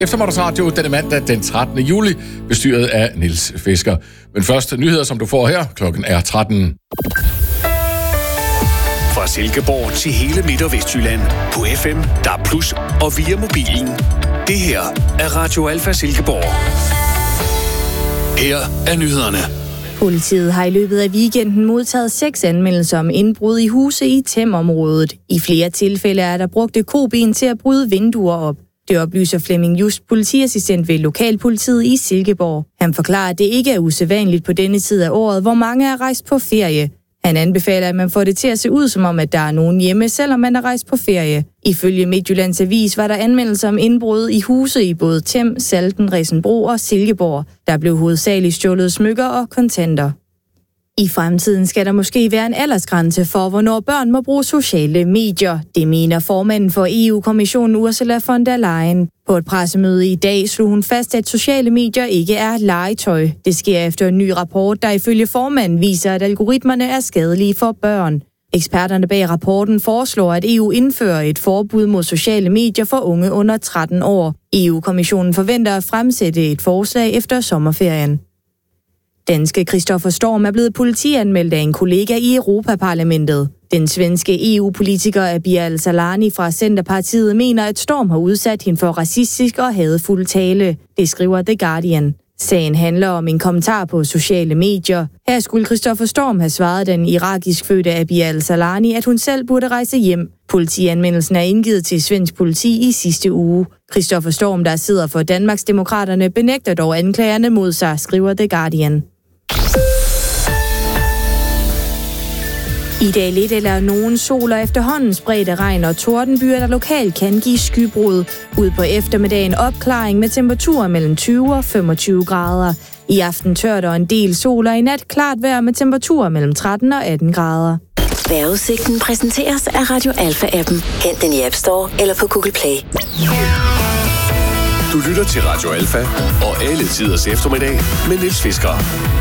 Eftermiddagsradio denne mandag den 13. juli, bestyret af Niels Fisker. Men først nyheder, som du får her. Klokken er 13. Fra Silkeborg til hele Midt- og Vestjylland. På FM, DAB+, og via mobilen. Det her er Radio Alfa Silkeborg. Her er nyhederne. Politiet har i løbet af weekenden modtaget 6 anmeldelser om indbrud i huse i Them-området. I flere tilfælde er der brugt koben til at bryde vinduer op. Det oplyser Flemming Just, politiassistent ved Lokalpolitiet i Silkeborg. Han forklarer, at det ikke er usædvanligt på denne tid af året, hvor mange er rejst på ferie. Han anbefaler, at man får det til at se ud som om, at der er nogen hjemme, selvom man er rejst på ferie. Ifølge Midtjyllands Avis var der anmeldelser om indbrud i huse i både Them, Salten, Risenbro og Silkeborg. Der blev hovedsageligt stjålet smykker og kontanter. I fremtiden skal der måske være en aldersgrænse for, hvornår børn må bruge sociale medier. Det mener formanden for EU-kommissionen Ursula von der Leyen. På et pressemøde i dag slog hun fast, at sociale medier ikke er legetøj. Det sker efter en ny rapport, der ifølge formanden viser, at algoritmerne er skadelige for børn. Eksperterne bag rapporten foreslår, at EU indfører et forbud mod sociale medier for unge under 13 år. EU-kommissionen forventer at fremsætte et forslag efter sommerferien. Danske Christoffer Storm er blevet politianmeldt af en kollega i Europaparlamentet. Den svenske EU-politiker Abir Al-Salani fra Centerpartiet mener, at Storm har udsat hende for racistisk og hadefuld tale. Det skriver The Guardian. Sagen handler om en kommentar på sociale medier. Her skulle Christoffer Storm have svaret den irakisk fødte Abir Al-Salani, at hun selv burde rejse hjem. Politianmeldelsen er indgivet til svensk politi i sidste uge. Christoffer Storm, der sidder for Danmarksdemokraterne, benægter dog anklagerne mod sig, skriver The Guardian. I dag lidt eller nogen sol og efterhånden spredte regn og tordenbyer, der lokalt kan give skybrud. Ud på eftermiddagen opklaring med temperaturer mellem 20 og 25 grader. I aften tørt og en del sol, og i nat klart vejr med temperaturer mellem 13 og 18 grader. Vejrudsigten præsenteres af Radio Alfa-appen. Hent den i App Store eller på Google Play. Du lytter til Radio Alfa og alle tiders eftermiddag med Niels Fisker.